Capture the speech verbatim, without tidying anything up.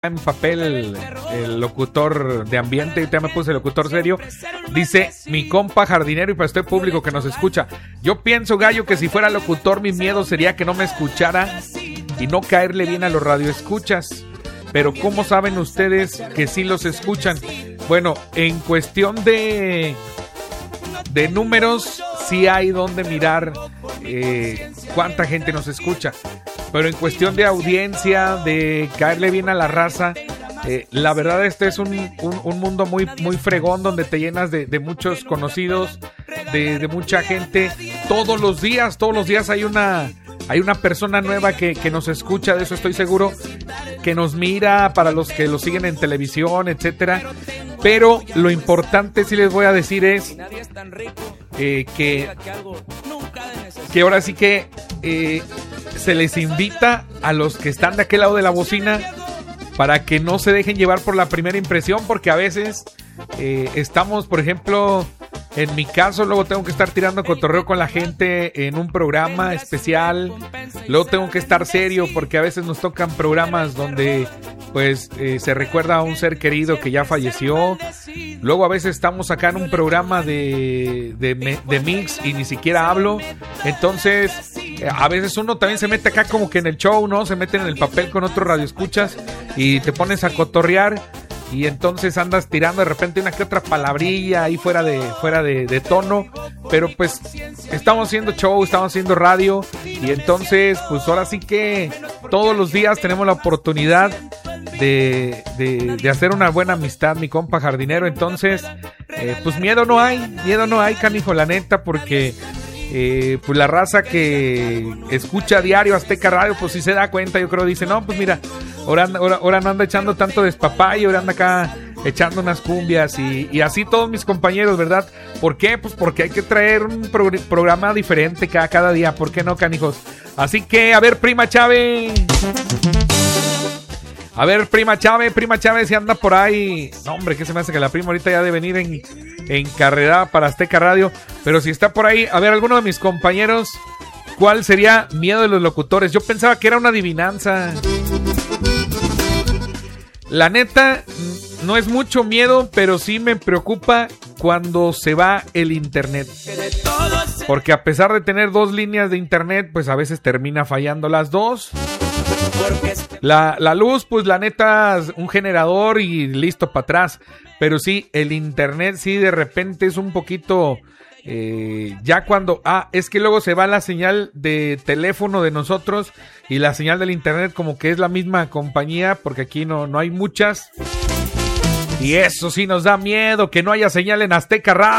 en papel el, el locutor de ambiente, ya me puse el locutor serio. Dice mi compa jardinero y para este público que nos escucha: yo pienso, gallo, que si fuera locutor mi miedo sería que no me escuchara y no caerle bien a los radioescuchas. Pero ¿cómo saben ustedes que sí los escuchan? Bueno, en cuestión de de números sí hay donde mirar eh, cuánta gente nos escucha. Pero en cuestión de audiencia, de caerle bien a la raza, eh, la verdad este es un, un, un mundo muy, muy fregón donde te llenas de, de muchos conocidos, de, de mucha gente. Todos los días, todos los días hay una, hay una persona nueva que, que nos escucha, de eso estoy seguro, que nos mira, para los que lo siguen en televisión, etcétera. Pero lo importante, sí les voy a decir, es eh, que, que ahora sí que eh, se les invita a los que están de aquel lado de la bocina para que no se dejen llevar por la primera impresión, porque a veces eh, estamos, por ejemplo, en mi caso, luego tengo que estar tirando cotorreo con la gente en un programa especial, luego tengo que estar serio porque a veces nos tocan programas donde pues eh, se recuerda a un ser querido que ya falleció. Luego a veces estamos acá en un programa de, de, de mix y ni siquiera hablo. Entonces eh, a veces uno también se mete acá como que en el show, ¿no? Se mete en el papel con otros radioescuchas y te pones a cotorrear. Y entonces andas tirando de repente una que otra palabrilla ahí fuera de fuera de, de tono. Pero pues estamos haciendo show, estamos haciendo radio. Y entonces pues ahora sí que todos los días tenemos la oportunidad de, de, de hacer una buena amistad, mi compa jardinero. Entonces eh, pues miedo no hay, miedo no hay, canijo, la neta, porque eh, pues la raza que escucha a diario Azteca Radio pues sí se da cuenta, yo creo, dice, no, pues mira, ahora, ahora, ahora no anda echando tanto despapay, ahora anda acá echando unas cumbias y, y así todos mis compañeros, ¿verdad? ¿Por qué? Pues porque hay que traer un pro- programa diferente cada, cada día, ¿por qué no, canijos? Así que, a ver, prima Chávez. A ver, prima Chávez, prima Chávez, si anda por ahí. No, hombre, que se me hace que la prima ahorita ya debe venir en, en carrera para Azteca Radio. Pero si está por ahí, a ver, alguno de mis compañeros, ¿cuál sería miedo de los locutores? Yo pensaba que era una adivinanza. La neta, no es mucho miedo, pero sí me preocupa cuando se va el internet. Porque a pesar de tener dos líneas de internet, pues a veces termina fallando las dos. La, la luz, pues la neta, un generador y listo para atrás. Pero sí, el internet sí de repente es un poquito... Eh, ya cuando... Ah, es que luego se va la señal de teléfono de nosotros y la señal del internet como que es la misma compañía, porque aquí no, no hay muchas. Y eso sí nos da miedo, que no haya señal en Azteca Radio.